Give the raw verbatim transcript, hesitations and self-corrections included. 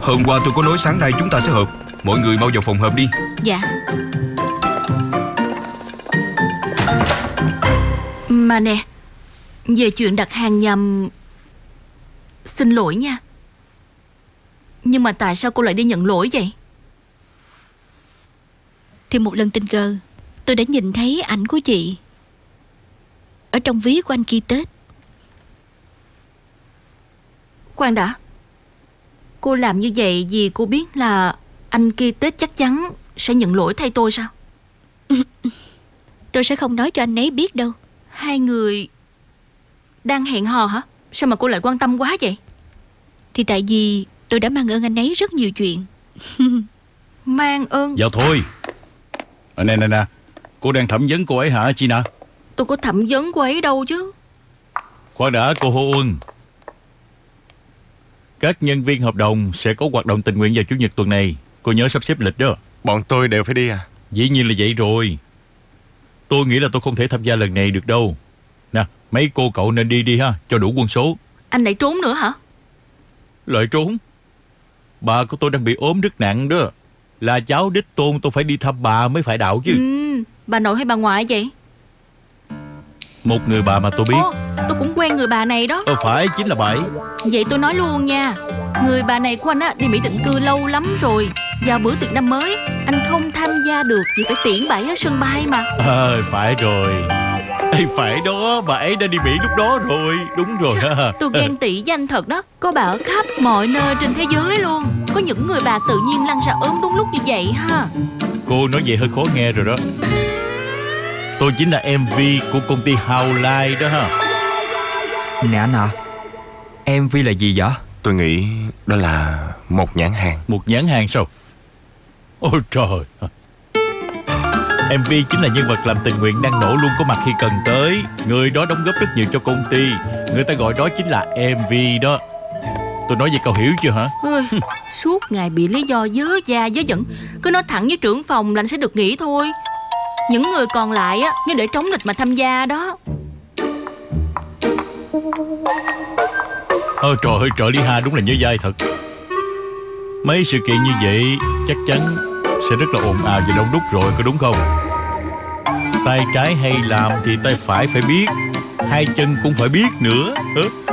Hôm qua tôi có nói sáng nay chúng ta sẽ họp. Mọi người mau vào phòng họp đi. Dạ. Mà nè, về chuyện đặt hàng nhầm, xin lỗi nha. Nhưng mà tại sao cô lại đi nhận lỗi vậy? Thì một lần tình cờ tôi đã nhìn thấy ảnh của chị ở trong ví của anh kia Tết. Khoan đã, cô làm như vậy vì cô biết là anh kia Tết chắc chắn sẽ nhận lỗi thay tôi sao? Tôi sẽ không nói cho anh ấy biết đâu. Hai người đang hẹn hò hả? Sao mà cô lại quan tâm quá vậy? Thì tại vì tôi đã mang ơn anh ấy rất nhiều chuyện. Mang ơn? Dạ thôi. À, nè nè nè, cô đang thẩm vấn cô ấy hả chị nè? Tôi có thẩm vấn cô ấy đâu chứ. Khoan đã cô Hô Uân. Các nhân viên hợp đồng sẽ có hoạt động tình nguyện vào Chủ nhật tuần này. Cô nhớ sắp xếp lịch đó. Bọn tôi đều phải đi à? Dĩ nhiên là vậy rồi. Tôi nghĩ là tôi không thể tham gia lần này được đâu. Nè, mấy cô cậu nên đi đi ha, cho đủ quân số. Anh lại trốn nữa hả? Lại trốn? Bà của tôi đang bị ốm rất nặng đó. Là cháu đích tôn, tôi phải đi thăm bà mới phải đạo chứ. Ừ, bà nội hay bà ngoại vậy? Một người bà mà tôi biết. Ồ, tôi cũng quen người bà này đó. Ờ phải, chính là bà ấy. Vậy tôi nói luôn nha, người bà này của anh á đi Mỹ định cư lâu lắm rồi. Vào bữa tiệc năm mới anh không tham gia được vì phải tiễn bà ấy ở sân bay mà. Ờ, phải rồi. Ê, phải đó, bà ấy đã đi Mỹ lúc đó rồi. Đúng rồi ha. Tôi ghen tị với anh thật đó. Có bà ở khắp mọi nơi trên thế giới luôn. Có những người bà tự nhiên lăn ra ốm đúng lúc như vậy ha. Cô nói vậy hơi khó nghe rồi đó. Tôi chính là em vê của công ty Howline đó ha. Nè anh à, em vê là gì vậy? Tôi nghĩ đó là một nhãn hàng. Một nhãn hàng sao? Ôi trời. em vê chính là nhân vật làm tình nguyện năng nổ luôn có mặt khi cần tới. Người đó đóng góp rất nhiều cho công ty. Người ta gọi đó chính là em vê đó. Tôi nói vậy cậu hiểu chưa hả? Ôi, suốt ngày bị lý do dớ da dớ dẫn. Cứ nói thẳng với trưởng phòng là anh sẽ được nghỉ thôi. Những người còn lại á, như để trống lịch mà tham gia đó. Ôi trời ơi, trợ lý Hà đúng là nhớ dai thật. Mấy sự kiện như vậy chắc chắn sẽ rất là ồn ào và đông đúc rồi, có đúng không? Tay trái hay làm thì tay phải phải biết, hai chân cũng phải biết nữa.